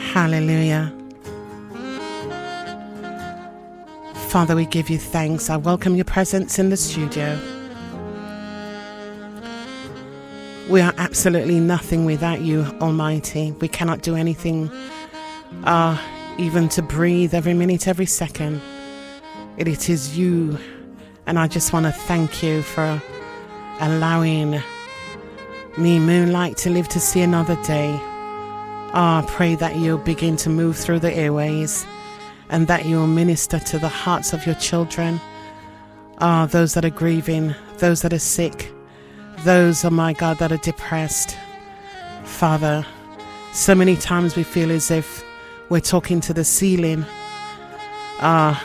Hallelujah. Father, we give you thanks. I welcome your presence in the studio. We are absolutely nothing without you, Almighty. We cannot do anything, even to breathe every minute, every second. It is you. And I just want to thank you for allowing me, Moonlight, to live to see another day. I pray that you'll begin to move through the airways and that you'll minister to the hearts of your children, those that are grieving, those that are sick, those, oh my God, that are depressed. Father, so many times we feel as if we're talking to the ceiling. But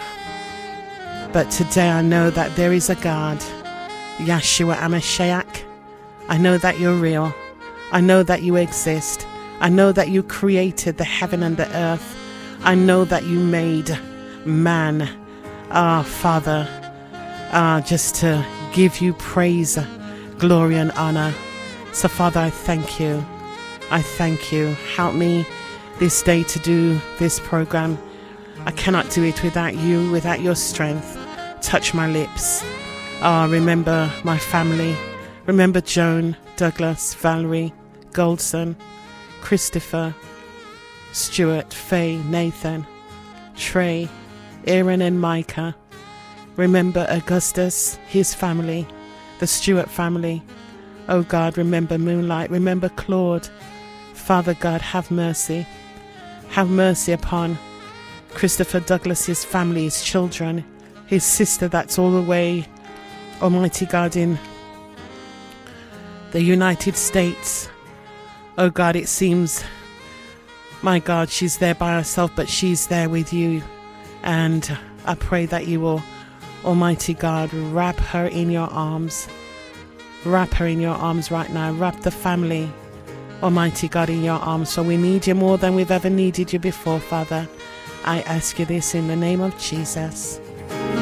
today I know that there is a God, Yeshua HaMashiach. I know that you're real. I know that you exist. I know that you created the heaven and the earth. I know that you made man, Father, just to give you praise, glory and honor. So Father, I thank you. I thank you. Help me this day to do this program. I cannot do it without you, without your strength. Touch my lips. Remember my family. Remember Joan, Douglas, Valerie, Goldson, Christopher, Stuart, Faye, Nathan, Trey, Aaron and Micah. Remember Augustus, his family, the Stewart family. Oh God, remember Moonlight. Remember Claude. Father God, have mercy. Have mercy upon Christopher Douglas's family, his children, his sister that's all the way, Almighty God, in the United States. Oh God, it seems, my God, she's there by herself, but she's there with you. And I pray that you will, Almighty God, wrap her in your arms. Wrap her in your arms right now. Wrap the family, Almighty God, in your arms. For we need you more than we've ever needed you before, Father. I ask you this in the name of Jesus.